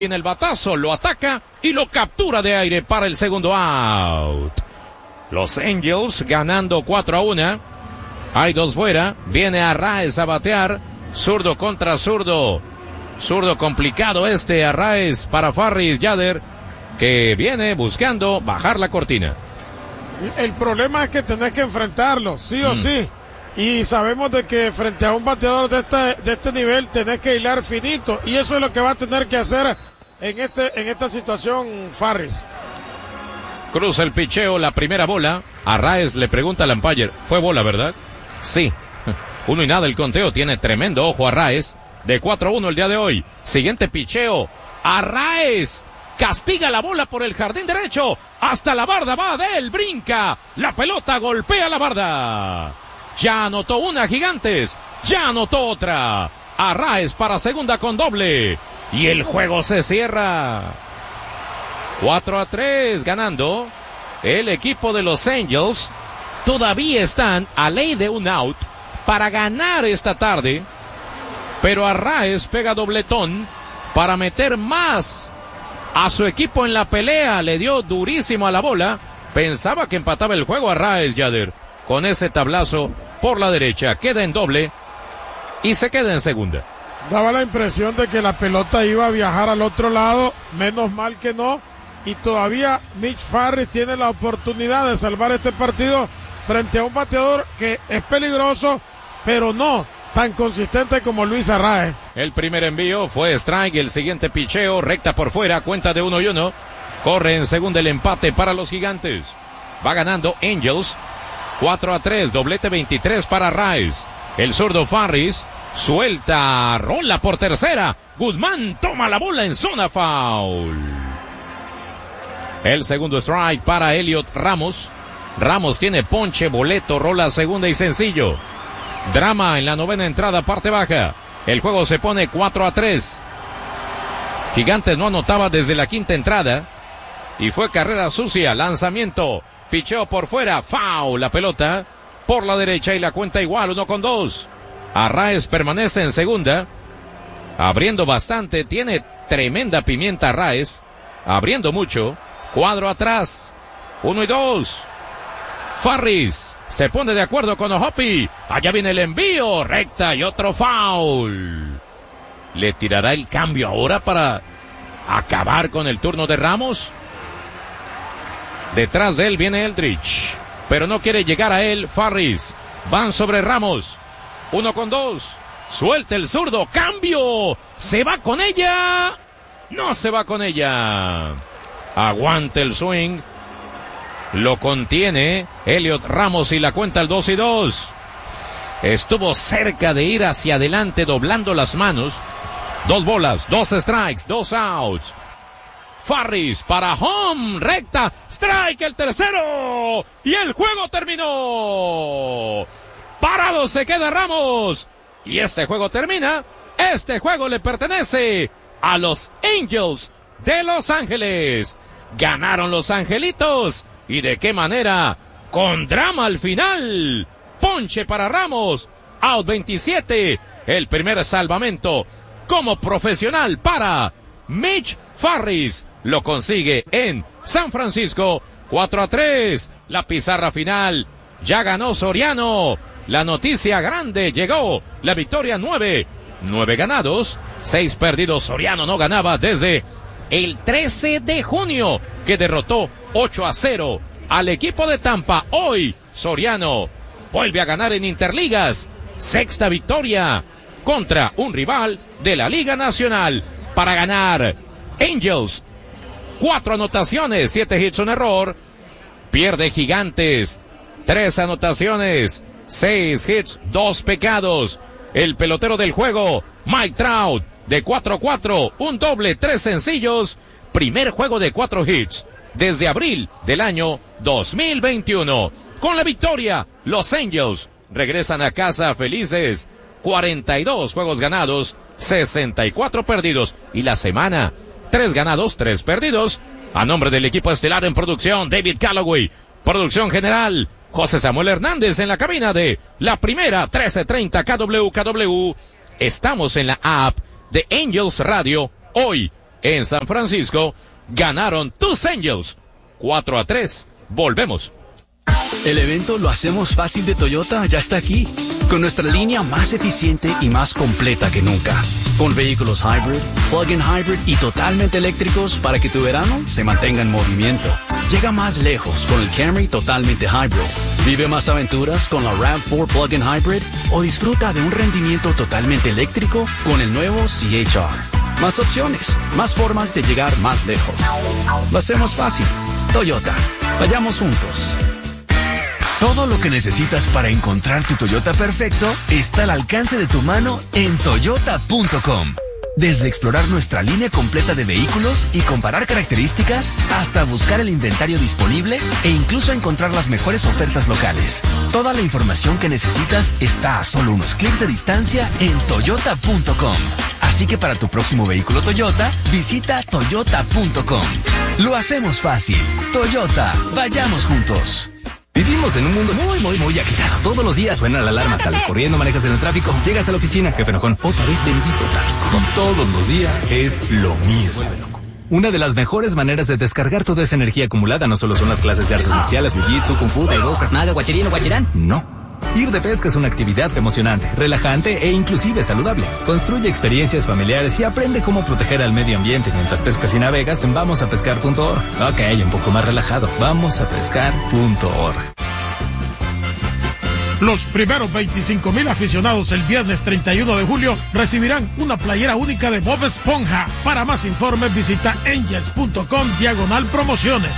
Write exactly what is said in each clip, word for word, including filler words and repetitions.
En el batazo lo ataca y lo captura de aire para el segundo out. Los Angels ganando cuatro a uno. Hay dos fuera. Viene Arraez a batear. Zurdo contra zurdo. Zurdo complicado este Arraez para Farris Yader, que viene buscando bajar la cortina. El problema es que tenés que enfrentarlo, sí o mm. sí. Y sabemos de que frente a un bateador de este, de este nivel tenés que hilar finito. Y eso es lo que va a tener que hacer en este, en esta situación Farris. Cruza el picheo, la primera bola. Arraez le pregunta al umpire, ¿fue bola, verdad? Sí. Uno y nada el conteo, tiene tremendo ojo Arraez. De cuatro a uno el día de hoy. Siguiente picheo. Arraez castiga la bola por el jardín derecho. Hasta la barda va de él, brinca. La pelota golpea la barda. Ya anotó una Gigantes. Ya anotó otra. Arraez para segunda con doble. Y el juego se cierra. cuatro a tres ganando el equipo de los Angels. Todavía están a ley de un out para ganar esta tarde. Pero Arraez pega dobletón para meter más a su equipo en la pelea. Le dio durísimo a la bola. Pensaba que empataba el juego Arraez Yader. Con ese tablazo por la derecha. Queda en doble y se queda en segunda. Daba la impresión de que la pelota iba a viajar al otro lado. Menos mal que no. Y todavía Mitch Farris tiene la oportunidad de salvar este partido frente a un bateador que es peligroso, pero no tan consistente como Luis Arraez. El primer envío fue strike, el siguiente picheo, recta por fuera, cuenta de uno y uno. Corre en segunda el empate para los Gigantes. Va ganando Angels, cuatro a tres, doblete veintitrés para Arraez. El zurdo Farris suelta, rola por tercera. Guzmán toma la bola en zona foul. El segundo strike para Elliot Ramos. Ramos tiene ponche, boleto, rola segunda y sencillo. Drama en la novena entrada, parte baja. El juego se pone cuatro a tres. Gigantes no anotaba desde la quinta entrada. Y fue carrera sucia, lanzamiento. Picheo por fuera, foul, la pelota por la derecha y la cuenta igual, uno con dos. Arraez permanece en segunda. Abriendo bastante, tiene tremenda pimienta Arraez. Abriendo mucho. Cuadro atrás. Uno y dos. Farris se pone de acuerdo con Ohopi. Allá viene el envío. Recta y otro foul. ¿Le tirará el cambio ahora para acabar con el turno de Ramos? Detrás de él viene Eldridge. Pero no quiere llegar a él Farris. Van sobre Ramos. Uno con dos. Suelta el zurdo. ¡Cambio! ¿Se va con ella? No se va con ella. Aguanta el swing. Lo contiene Elliot Ramos y la cuenta el dos y dos. Estuvo cerca de ir hacia adelante doblando las manos. Dos bolas, dos strikes, dos outs. Farris para home, recta, strike el tercero. Y el juego terminó. Parado se queda Ramos. Y este juego termina. Este juego le pertenece a los Angels de Los Ángeles. Ganaron los Angelitos. ¿Y de qué manera? Con drama al final. Ponche para Ramos. Out veintisiete. El primer salvamento como profesional para Mitch Farris. Lo consigue en San Francisco. cuatro a tres. La pizarra final. Ya ganó Soriano. La noticia grande llegó. La victoria nueve. Nueve ganados. Seis perdidos. Soriano no ganaba desde el trece de junio, que derrotó ocho a cero al equipo de Tampa. Hoy, Soriano vuelve a ganar en Interligas. Sexta victoria contra un rival de la Liga Nacional para ganar. Angels, cuatro anotaciones, siete hits, un error. Pierde Gigantes, tres anotaciones, seis hits, dos pecados. El pelotero del juego, Mike Trout, de cuatro cuatro, un doble, tres sencillos. Primer juego de cuatro hits desde abril del año dos mil veintiuno. Con la victoria, los Angels regresan a casa felices. cuarenta y dos juegos ganados, sesenta y cuatro perdidos. Y la semana, tres ganados, tres perdidos. A nombre del equipo estelar en producción, David Calloway. Producción general, José Samuel Hernández en la cabina de la primera, trece treinta K W K W. Estamos en la app de Angels Radio. Hoy, en San Francisco, ganaron tus Angels cuatro a tres. Volvemos. El evento Lo Hacemos Fácil de Toyota ya está aquí, con nuestra línea más eficiente y más completa que nunca. Con vehículos hybrid, plug-in hybrid y totalmente eléctricos para que tu verano se mantenga en movimiento. Llega más lejos con el Camry totalmente hybrid. Vive más aventuras con la RAV cuatro plug-in hybrid o disfruta de un rendimiento totalmente eléctrico con el nuevo C H R. Más opciones, más formas de llegar más lejos. Lo hacemos fácil. Toyota. Vayamos juntos. Todo lo que necesitas para encontrar tu Toyota perfecto está al alcance de tu mano en toyota punto com. Desde explorar nuestra línea completa de vehículos y comparar características, hasta buscar el inventario disponible e incluso encontrar las mejores ofertas locales. Toda la información que necesitas está a solo unos clics de distancia en toyota punto com. Así que para tu próximo vehículo Toyota, visita toyota punto com. Lo hacemos fácil. Toyota, vayamos juntos. Vivimos en un mundo muy, muy, muy agitado. Todos los días suena la alarma, sales corriendo, manejas en el tráfico, llegas a la oficina, jefe enojón, otra vez bendito tráfico. Y todos los días es lo mismo. Una de las mejores maneras de descargar toda esa energía acumulada no solo son las clases de artes marciales, jiu-jitsu, kung fu, taekwondo, krav maga, guachirino, guachirán. No. Ir de pesca es una actividad emocionante, relajante e inclusive saludable. Construye experiencias familiares y aprende cómo proteger al medio ambiente mientras pescas y navegas en vamos a pescar punto org. Ok, un poco más relajado. vamos a pescar punto org. Los primeros veinticinco mil aficionados el viernes treinta y uno de julio recibirán una playera única de Bob Esponja. Para más informes visita angels punto com diagonal promociones.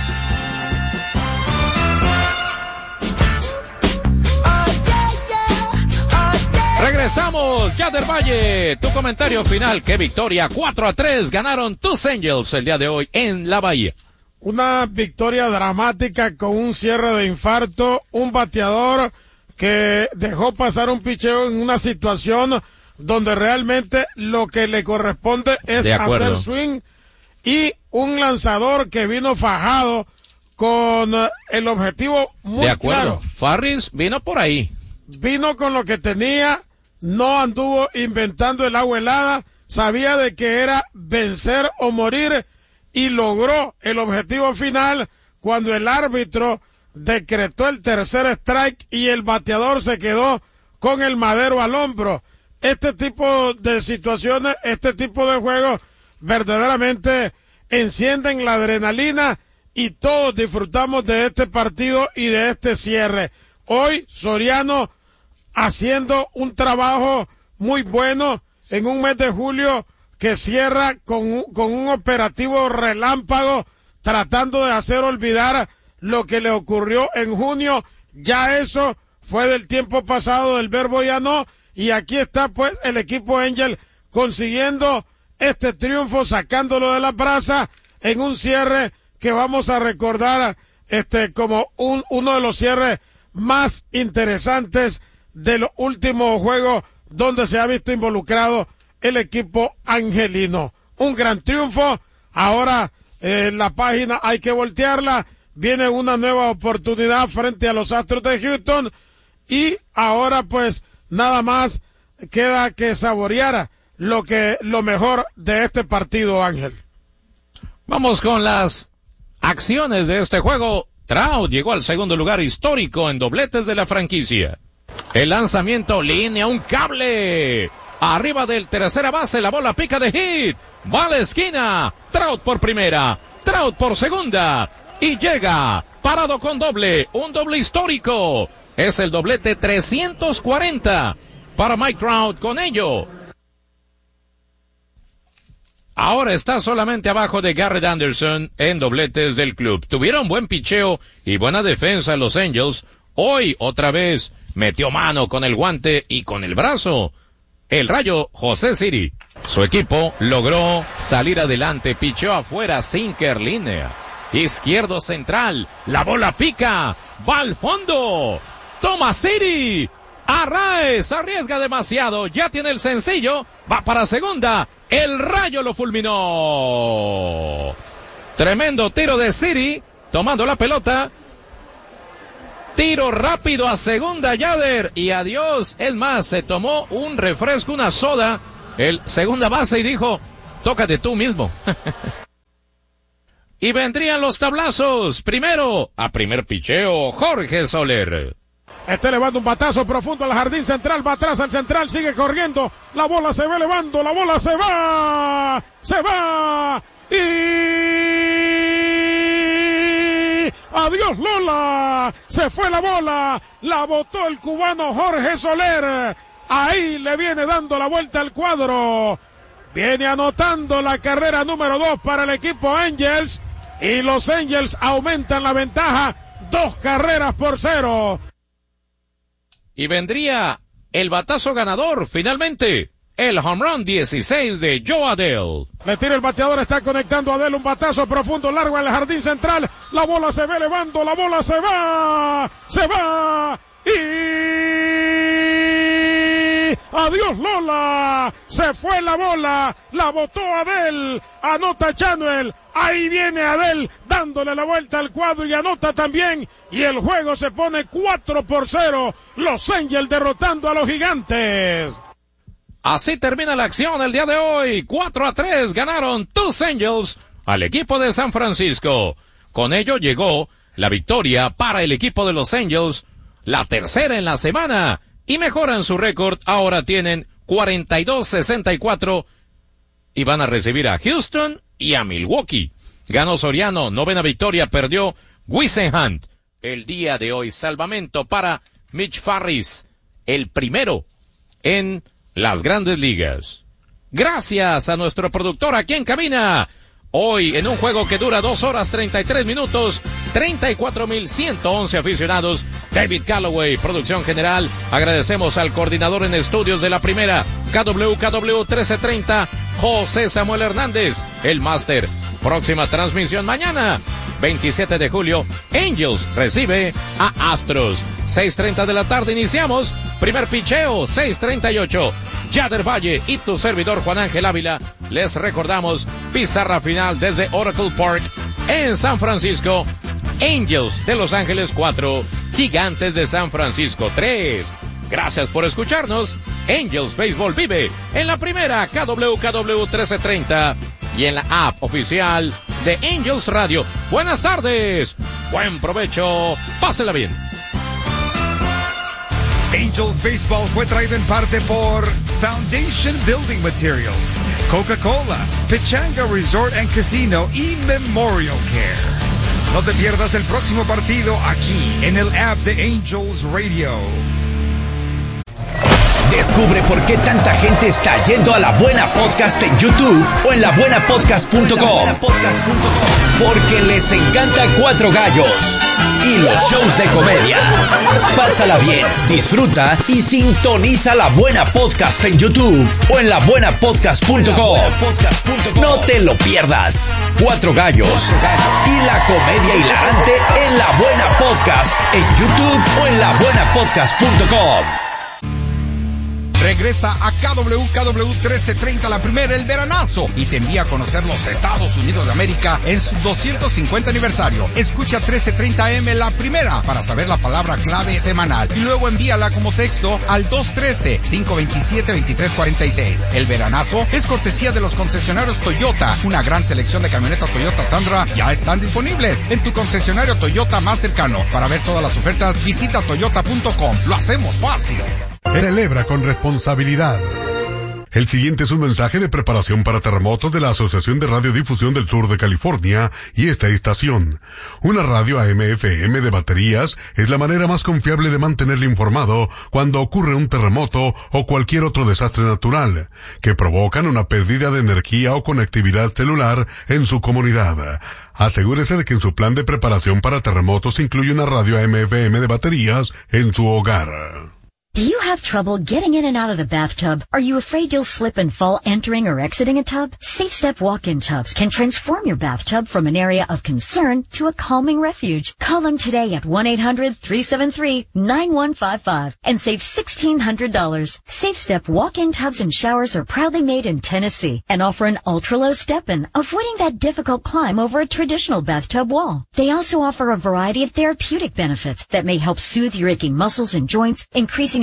Regresamos, Yader Valle, tu comentario final. Qué victoria, cuatro a tres ganaron tus Angels el día de hoy en la Bahía. Una victoria dramática con un cierre de infarto, un bateador que dejó pasar un picheo en una situación donde realmente lo que le corresponde es hacer swing, y un lanzador que vino fajado con el objetivo muy de acuerdo. claro. Farris vino por ahí. Vino con lo que tenía, no anduvo inventando el agua helada, sabía de que era vencer o morir y logró el objetivo final cuando el árbitro decretó el tercer strike y el bateador se quedó con el madero al hombro. Este tipo de situaciones, este tipo de juegos verdaderamente encienden la adrenalina y todos disfrutamos de este partido y de este cierre. Hoy Soriano haciendo un trabajo muy bueno en un mes de julio que cierra con un, con un operativo relámpago, tratando de hacer olvidar lo que le ocurrió en junio. Ya eso fue del tiempo pasado, del verbo ya no, y aquí está pues el equipo Angel consiguiendo este triunfo, sacándolo de la brasa en un cierre que vamos a recordar este como un, uno de los cierres más interesantes de los últimos juegos donde se ha visto involucrado el equipo angelino. Un gran triunfo. Ahora eh, la página hay que voltearla. Viene una nueva oportunidad frente a los Astros de Houston y ahora pues nada más queda que saborear lo que lo mejor de este partido, Ángel. Vamos con las acciones de este juego. Trout llegó al segundo lugar histórico en dobletes de la franquicia. El lanzamiento, línea, un cable. Arriba del tercera base, la bola pica de hit. Va a la esquina. Trout por primera. Trout por segunda. Y llega, parado con doble. Un doble histórico. Es el doblete trescientos cuarenta para Mike Trout. Con ello, ahora está solamente abajo de Garrett Anderson en dobletes del club. Tuvieron buen picheo y buena defensa los Angels. Hoy otra vez metió mano con el guante y con el brazo el rayo José Siri. Su equipo logró salir adelante, picheó afuera, sinker, línea, izquierdo central, la bola pica, va al fondo, toma Siri, Arraez arriesga demasiado, ya tiene el sencillo, va para segunda, el rayo lo fulminó. Tremendo tiro de Siri, tomando la pelota. Tiro rápido a segunda, Yader, y adiós. Es más, se tomó un refresco, una soda, el segunda base, y dijo, tócate tú mismo. Y vendrían los tablazos. Primero, a primer picheo, Jorge Soler. Este levanta un batazo profundo al jardín central, va atrás al central, sigue corriendo, la bola se va elevando, la bola se va, se va, y adiós Lola, se fue la bola, la botó el cubano Jorge Soler, ahí le viene dando la vuelta al cuadro, viene anotando la carrera número dos para el equipo Angels, y los Angels aumentan la ventaja, dos carreras por cero. Y vendría el batazo ganador, finalmente, el home run dieciséis de Joe Adell. Le tira el bateador, está conectando a Adell, un batazo profundo, largo en el jardín central, la bola se va elevando, la bola se va, se va, y adiós Lola, se fue la bola, la botó Adell, anota Chanuel, ahí viene Adell dándole la vuelta al cuadro y anota también, y el juego se pone cuatro por cero, los Angels derrotando a los Gigantes. Así termina la acción el día de hoy, cuatro a tres ganaron tus Angels al equipo de San Francisco. Con ello llegó la victoria para el equipo de los Angels, la tercera en la semana, y mejoran su récord, ahora tienen cuarenta y dos sesenta y cuatro y van a recibir a Houston y a Milwaukee. Ganó Soriano, novena victoria, perdió Whisenhunt. El día de hoy, salvamento para Mitch Farris, el primero en las grandes ligas. Gracias a nuestro productor aquí en cabina. Hoy, en un juego que dura dos horas treinta y tres minutos, treinta y cuatro mil ciento once aficionados, David Calloway, producción general. Agradecemos al coordinador en estudios de la primera, K W K W trece treinta, José Samuel Hernández, el máster. Próxima transmisión mañana, veintisiete de julio, Angels recibe a Astros. seis treinta de la tarde iniciamos, primer picheo, seis treinta y ocho. Yader Valle y tu servidor Juan Ángel Ávila, les recordamos, pizarra final desde Oracle Park en San Francisco. Angels de Los Ángeles cuatro, Gigantes de San Francisco tres. Gracias por escucharnos. Angels Baseball vive en la primera K W K W trece treinta y en la app oficial de Angels Radio. Buenas tardes, buen provecho, pásela bien. Angels Baseball fue traído en parte por Foundation Building Materials, Coca-Cola, Pechanga Resort and Casino y Memorial Care. No te pierdas el próximo partido aquí en el app de Angels Radio. Descubre por qué tanta gente está yendo a La Buena Podcast en YouTube o en la buena podcast punto com. Porque les encanta Cuatro Gallos y los shows de comedia. Pásala bien, disfruta y sintoniza La Buena Podcast en YouTube o en la buena podcast punto com. No te lo pierdas. Cuatro Gallos y la comedia hilarante en La Buena Podcast en YouTube o en la buena podcast punto com. Regresa a K W K W trece treinta, la primera, el veranazo, y te envía a conocer los Estados Unidos de América en su doscientos cincuenta aniversario. Escucha trece treinta A M, la primera, para saber la palabra clave semanal, y luego envíala como texto al dos uno tres, cinco dos siete, dos tres cuatro seis. El veranazo es cortesía de los concesionarios Toyota. Una gran selección de camionetas Toyota Tundra ya están disponibles en tu concesionario Toyota más cercano. Para ver todas las ofertas, visita toyota punto com. Lo hacemos fácil. Celebra con responsabilidad. El siguiente es un mensaje de preparación para terremotos de la Asociación de Radiodifusión del Sur de California y esta estación. Una radio A M F M de baterías es la manera más confiable de mantenerle informado cuando ocurre un terremoto o cualquier otro desastre natural que provocan una pérdida de energía o conectividad celular en su comunidad. Asegúrese de que en su plan de preparación para terremotos incluye una radio A M F M de baterías en su hogar. Do you have trouble getting in and out of the bathtub? Are you afraid you'll slip and fall entering or exiting a tub? Safe Step walk-in tubs can transform your bathtub from an area of concern to a calming refuge. Call them today at one eight hundred, three seven three, nine one five five and save sixteen hundred dollars. Safe Step walk-in tubs and showers are proudly made in Tennessee and offer an ultra-low step-in, avoiding that difficult climb over a traditional bathtub wall. They also offer a variety of therapeutic benefits that may help soothe your aching muscles and joints, increasing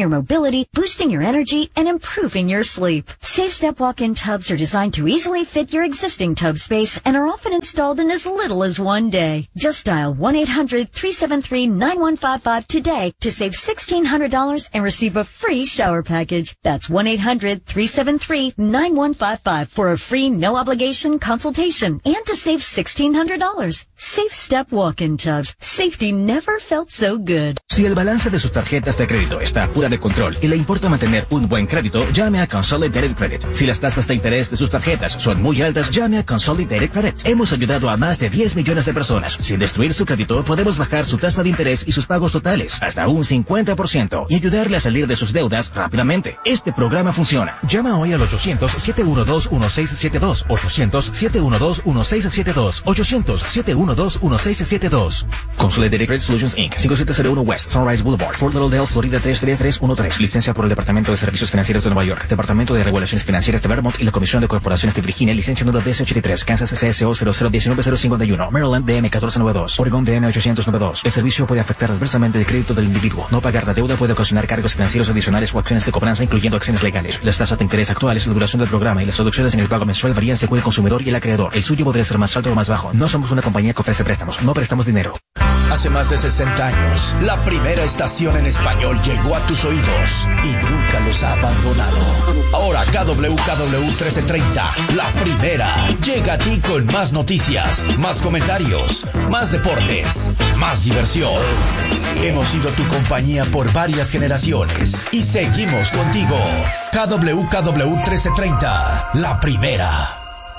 your mobility, boosting your energy, and improving your sleep. SafeStep walk-in tubs are designed to easily fit your existing tub space and are often installed in as little as one day. Just dial one eight hundred three seven three nine one five five today to save sixteen hundred dollars and receive a free shower package. That's one eight hundred three seven three nine one five five for a free no-obligation consultation and to save sixteen hundred dollars. SafeStep walk-in tubs. Safety never felt so good. Si el balance de sus tarjetas de crédito está fuera de control y le importa mantener un buen crédito, llame a Consolidated Credit. Si las tasas de interés de sus tarjetas son muy altas, llame a Consolidated Credit. Hemos ayudado a más de diez millones de personas. Sin destruir su crédito, podemos bajar su tasa de interés y sus pagos totales hasta un cincuenta por ciento y ayudarle a salir de sus deudas rápidamente. Este programa funciona. Llama hoy al ochocientos siete uno dos uno seis siete dos, ochocientos siete uno dos uno seis siete dos, ochocientos siete uno dos uno seis siete dos. Consolidated Credit Solutions incorporated. cinco siete cero uno West Sunrise Boulevard, Fort Lauderdale, Florida tres tres tres uno tres. Licencia por el Departamento de Servicios Financieros de Nueva York, Departamento de Regulaciones Financieras de Vermont y la Comisión de Corporaciones de Virginia. Licencia número D S ochenta y tres. Kansas C S O cero cero uno nueve cero cinco uno. Maryland D M catorce noventa y dos. Oregon D M ochocientos noventa y dos. El servicio puede afectar adversamente el crédito del individuo. No pagar la deuda puede ocasionar cargos financieros adicionales o acciones de cobranza, incluyendo acciones legales. Las tasas de interés actuales, la duración del programa y las reducciones en el pago mensual varían según el consumidor y el acreedor. El suyo podría ser más alto o más bajo. No somos una compañía que ofrece préstamos. No prestamos dinero. Hace más de sesenta años, la primera estación en español llegó a tus oídos y nunca los ha abandonado. Ahora K W K W trece treinta, la primera, llega a ti con más noticias, más comentarios, más deportes, más diversión. Hemos sido tu compañía por varias generaciones y seguimos contigo. K W K W trece treinta, la primera.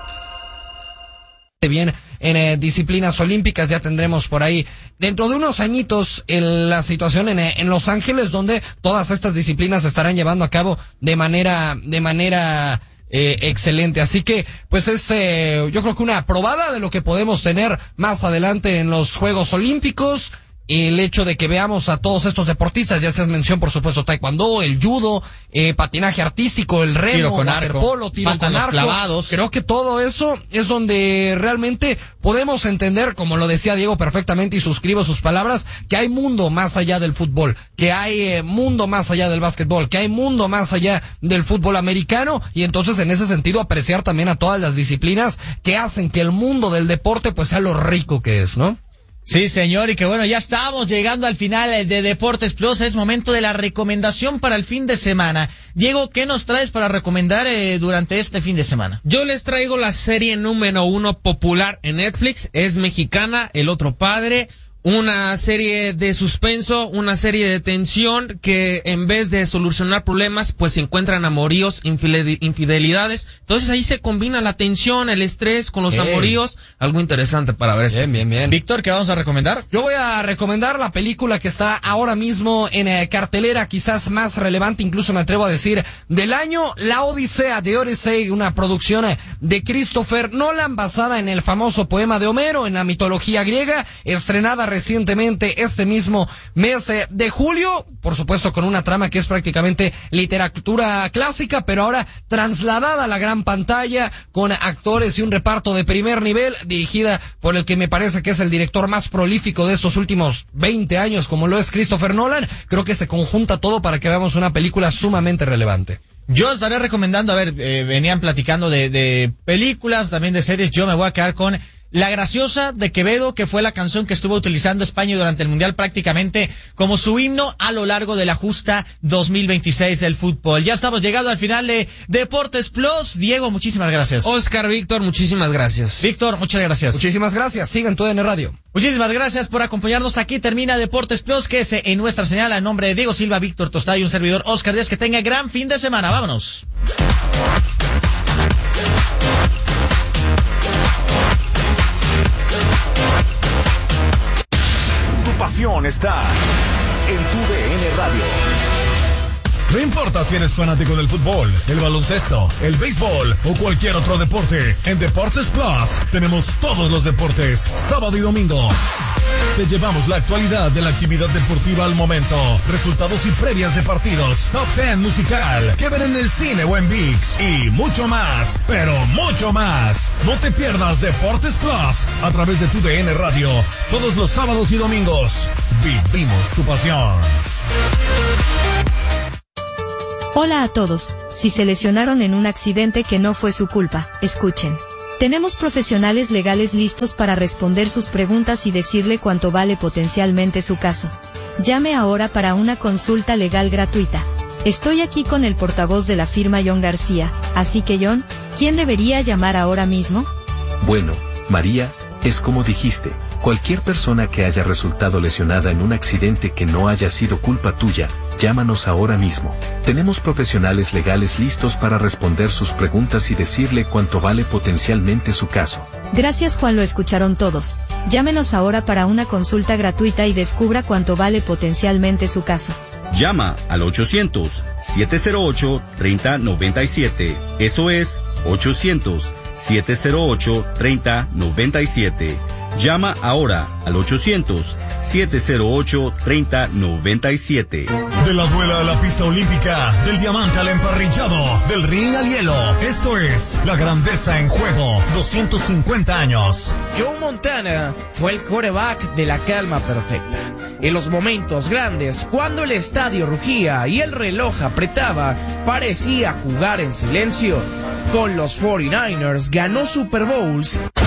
Bien, en eh, disciplinas olímpicas ya tendremos por ahí dentro de unos añitos el, la situación en, en Los Ángeles, donde todas estas disciplinas se estarán llevando a cabo de manera de manera eh, excelente. Así que pues es eh, yo creo que una probada de lo que podemos tener más adelante en los Juegos Olímpicos. El hecho de que veamos a todos estos deportistas, ya se mención por supuesto taekwondo, el judo, eh, patinaje artístico, el remo, waterpolo, tiro con arco, clavados. Creo que todo eso es donde realmente podemos entender, como lo decía Diego perfectamente y suscribo sus palabras, que hay mundo más allá del fútbol, que hay eh, mundo más allá del básquetbol, que hay mundo más allá del fútbol americano, y entonces en ese sentido apreciar también a todas las disciplinas que hacen que el mundo del deporte pues sea lo rico que es, ¿no? Sí, señor, y que bueno, ya estamos llegando al final de Deportes Plus. Es momento de la recomendación para el fin de semana. Diego, ¿qué nos traes para recomendar eh, durante este fin de semana? Yo les traigo la serie número uno popular en Netflix. Es mexicana, El Otro Padre. Una serie de suspenso, una serie de tensión que en vez de solucionar problemas, pues se encuentran amoríos, infidelidades. Entonces ahí se combina la tensión, el estrés con los hey. amoríos. Algo interesante para ver. Bien, este. bien, bien. Víctor, ¿qué vamos a recomendar? Yo voy a recomendar la película que está ahora mismo en eh, cartelera, quizás más relevante, incluso me atrevo a decir, del año, La Odisea de Odyssey, una producción de Christopher Nolan basada en el famoso poema de Homero, en la mitología griega, estrenada recientemente este mismo mes de julio, por supuesto con una trama que es prácticamente literatura clásica, pero ahora trasladada a la gran pantalla con actores y un reparto de primer nivel, dirigida por el que me parece que es el director más prolífico de estos últimos veinte años, como lo es Christopher Nolan. Creo que se conjunta todo para que veamos una película sumamente relevante. Yo estaré recomendando, a ver, eh, venían platicando de, de películas, también de series. Yo me voy a quedar con La Graciosa de Quevedo, que fue la canción que estuvo utilizando España durante el Mundial prácticamente como su himno a lo largo de la justa dos mil veintiséis del fútbol. Ya estamos llegando al final de Deportes Plus. Diego, muchísimas gracias. Oscar, Víctor, muchísimas gracias. Víctor, muchas gracias. Muchísimas gracias. Sigan todo en el radio. Muchísimas gracias por acompañarnos. Aquí termina Deportes Plus, que es en nuestra señal. A nombre de Diego Silva, Víctor Tostado y un servidor Oscar Díaz, que tenga gran fin de semana. Vámonos. Pasión está en tu D N Radio. No importa si eres fanático del fútbol, el baloncesto, el béisbol o cualquier otro deporte, en Deportes Plus tenemos todos los deportes, sábado y domingo. Te llevamos la actualidad de la actividad deportiva al momento, resultados y previas de partidos, top ten musical, que ver en el cine o en ViX y mucho más, pero mucho más. No te pierdas Deportes Plus a través de tu D N Radio, todos los sábados y domingos. Vivimos tu pasión. Hola a todos, si se lesionaron en un accidente que no fue su culpa, escuchen. Tenemos profesionales legales listos para responder sus preguntas y decirle cuánto vale potencialmente su caso. Llame ahora para una consulta legal gratuita. Estoy aquí con el portavoz de la firma John García, así que John, ¿quién debería llamar ahora mismo? Bueno, María, es como dijiste, cualquier persona que haya resultado lesionada en un accidente que no haya sido culpa tuya, llámanos ahora mismo. Tenemos profesionales legales listos para responder sus preguntas y decirle cuánto vale potencialmente su caso. Gracias Juan, lo escucharon todos. Llámenos ahora para una consulta gratuita y descubra cuánto vale potencialmente su caso. Llama al ochocientos, siete cero ocho, tres cero nueve siete. Eso es ochocientos, siete cero ocho, tres cero nueve siete. Llama ahora al ochocientos, siete cero ocho, tres cero nueve siete. De la duela a la pista olímpica, del diamante al emparrillado, del ring al hielo. Esto es La Grandeza en Juego, doscientos cincuenta años. Joe Montana fue el quarterback de la calma perfecta. En los momentos grandes, cuando el estadio rugía y el reloj apretaba, parecía jugar en silencio. Con los cuarenta y nueve ers ganó Super Bowls